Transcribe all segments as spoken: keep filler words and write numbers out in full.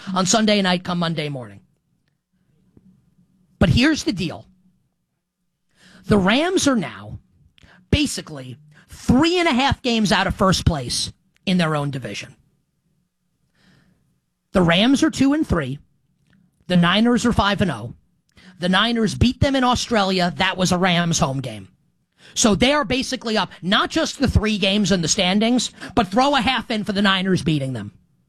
on Sunday night come Monday morning. But here's the deal. The Rams are now basically three and a half games out of first place in their own division. The Rams are two and three. The Niners are five and oh. The Niners beat them in Australia. That was a Rams home game. So they are basically up not just the three games in the standings, but throw a half in for the Niners beating them.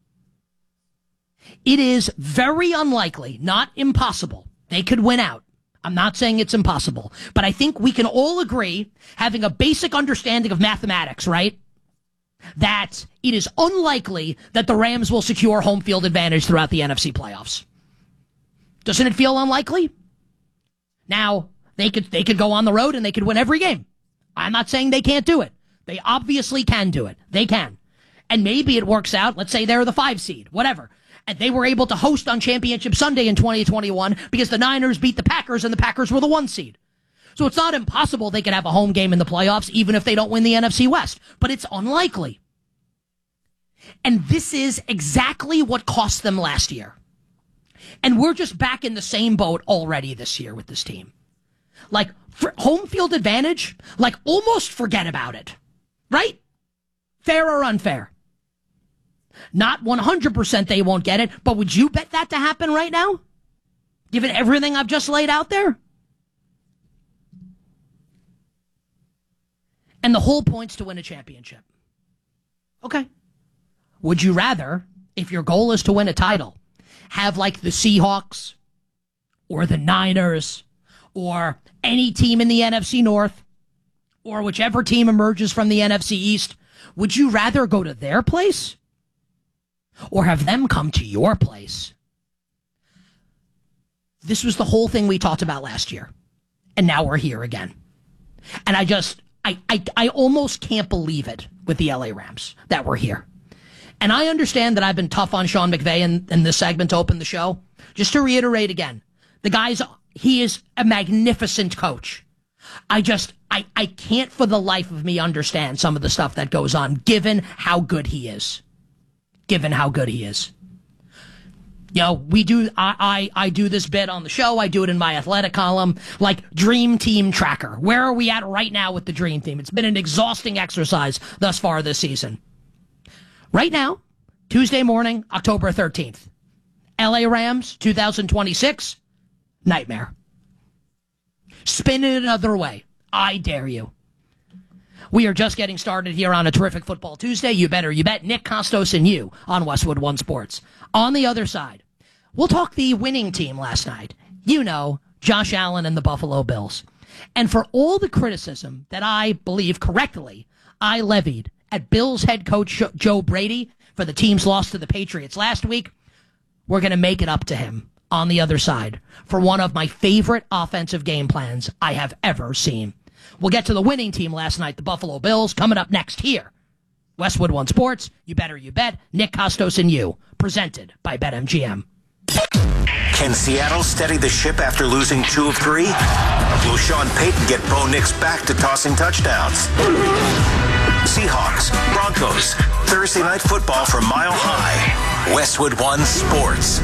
It is very unlikely, not impossible. They could win out. I'm not saying it's impossible, but I think we can all agree, having a basic understanding of mathematics, right, that it is unlikely that the Rams will secure home field advantage throughout the N F C playoffs. Doesn't it feel unlikely? Now, they could they could go on the road and they could win every game. I'm not saying they can't do it. They obviously can do it. They can. And maybe it works out. Let's say they're the five seed, whatever. And they were able to host on Championship Sunday in twenty twenty-one because the Niners beat the Packers and the Packers were the one seed. So it's not impossible they could have a home game in the playoffs even if they don't win the N F C West. But it's unlikely. And this is exactly what cost them last year. And we're just back in the same boat already this year with this team. Like, for home field advantage, like, almost forget about it. Right? Fair or unfair? Not one hundred percent they won't get it, but would you bet that to happen right now? Given everything I've just laid out there? And the whole point's to win a championship. Okay. Would you rather, if your goal is to win a title, have like the Seahawks or the Niners or any team in the N F C North or whichever team emerges from the N F C East? Would you rather go to their place or have them come to your place? This was the whole thing we talked about last year. And now we're here again. And I just, I, I, I almost can't believe it with the L A Rams that we're here. And I understand that I've been tough on Sean McVay in, in this segment to open the show. Just to reiterate again, the guy's, he is a magnificent coach. I just, I, I can't for the life of me understand some of the stuff that goes on, given how good he is. Given how good he is. You know, we do, I, I, I do this bit on the show. I do it in my athletic column, like Dream Team Tracker. Where are we at right now with the Dream Team? It's been an exhausting exercise thus far this season. Right now, Tuesday morning, October thirteenth. L A Rams, two thousand twenty-six, nightmare. Spin it another way. I dare you. We are just getting started here on a terrific Football Tuesday. You better, you bet. Nick Kostos and you on Westwood One Sports. On the other side, we'll talk the winning team last night. You know, Josh Allen and the Buffalo Bills. And for all the criticism that I believe correctly I levied at Bills head coach Joe Brady for the team's loss to the Patriots last week, we're going to make it up to him on the other side for one of my favorite offensive game plans I have ever seen. We'll get to the winning team last night, the Buffalo Bills, coming up next here. Westwood One Sports, you better you bet. Nick Kostos and you, presented by BetMGM. Can Seattle steady the ship after losing two of three? Will Sean Payton get Bo Nix back to tossing touchdowns? Seahawks, Broncos, Thursday Night Football from Mile High. Westwood One Sports.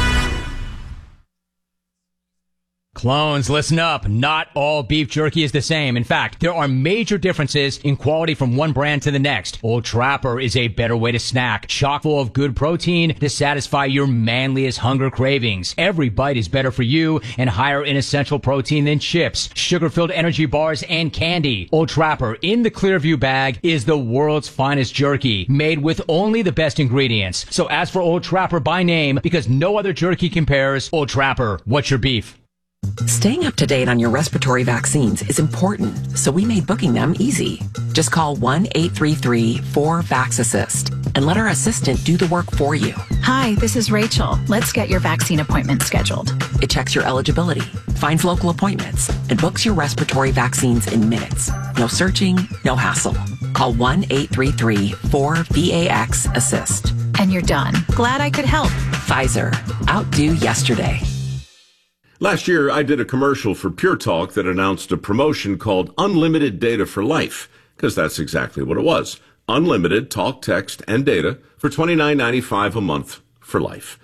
Clones, listen up. Not all beef jerky is the same. In fact, there are major differences in quality from one brand to the next. Old Trapper is a better way to snack, chock full of good protein to satisfy your manliest hunger cravings. Every bite is better for you and higher in essential protein than chips, sugar-filled energy bars, and candy. Old Trapper in the Clearview bag is the world's finest jerky, made with only the best ingredients. So ask for Old Trapper by name because no other jerky compares. Old Trapper, what's your beef? Staying up to date on your respiratory vaccines is important, so we made booking them easy. Just call one eight three three four VAX-ASSIST and let our assistant do the work for you. Hi, this is Rachel. Let's get your vaccine appointment scheduled. It checks your eligibility, finds local appointments, and books your respiratory vaccines in minutes. No searching, no hassle. Call one eight three three four VAX-ASSIST. And you're done. Glad I could help. Pfizer. Outdo yesterday. Last year, I did a commercial for Pure Talk that announced a promotion called Unlimited Data for Life, because that's exactly what it was. Unlimited talk, text, and data for twenty-nine ninety-five a month for life.